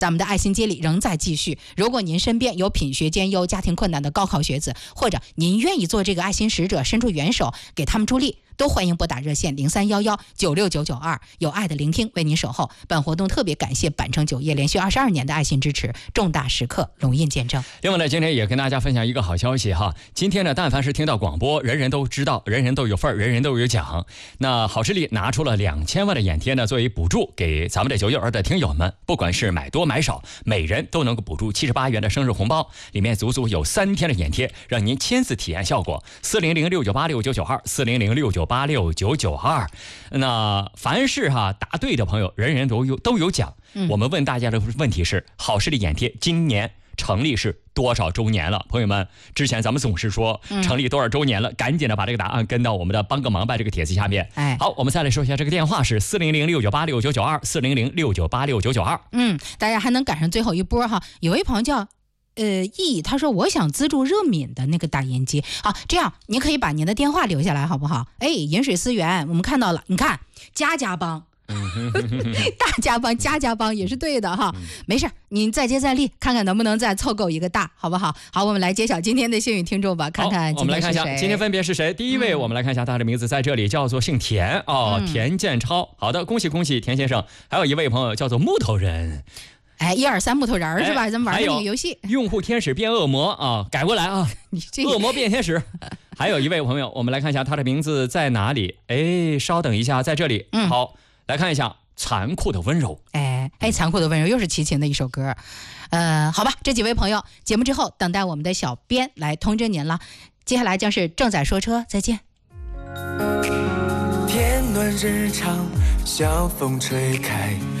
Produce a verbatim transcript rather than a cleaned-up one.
咱们的爱心接力仍在继续。如果您身边有品学兼优、家庭困难的高考学子，或者您愿意做这个爱心使者，伸出援手给他们助力，都欢迎拨打热线零三幺幺九六九九二，有爱的聆听为您守候。本活动特别感谢板城酒业连续二十二年的爱心支持，重大时刻龙印见证。 另外呢，今天也跟大家分享一个好消息哈。今天呢，但凡是听到广播，人人都知道，人人都有份，人人都有奖。那好视力拿出了两千万的眼贴呢，作为补助给咱们的九九二的听友们，不管是买多买少，每人都能够补助七十八元的生日红包，里面足足有三天的眼贴，让您亲自体验效果。四零零六九八六九九二，四零零六九八六九九二。那凡是哈答对的朋友，人人都有都有奖。嗯、我们问大家的问题是：好视力眼贴今年成立是多少周年了？朋友们，之前咱们总是说成立多少周年了，嗯、赶紧的把这个答案跟到我们的帮个忙吧这个帖子下面。哎，好，我们再来说一下这个电话是四零零六九八六九九二，四零零六九八六九九二。 嗯，大家还能赶上最后一波哈。有一朋友叫呃易，他说我想资助热敏的那个打印机。好，这样你可以把您的电话留下来好不好？哎，饮水思源，我们看到了，你看家家帮。大家帮家家帮也是对的哈，没事，您再接再厉，看看能不能再凑够一个大，好不好？好，我们来揭晓今天的幸运听众吧，看看今天是谁。 我们来看一下今天分别是谁。第一位，我们来看一下他的名字，在这里叫做姓田哦，嗯、田建超。好的，恭喜恭喜田先生。还有一位朋友叫做木头人。 哎，一二三木头人儿是吧？咱们玩的那个游戏。 用户天使变恶魔啊，改过来啊！你这恶魔变天使。还有一位朋友，我们来看一下他的名字在哪里？哎，稍等一下，在这里。嗯，好。来看一下残酷的温柔。 哎哎，残酷的温柔又是齐秦的一首歌。呃，好吧，这几位朋友，节目之后等待我们的小编来通知您了。接下来将是正在说车，再见。 天暖日长，小风吹开，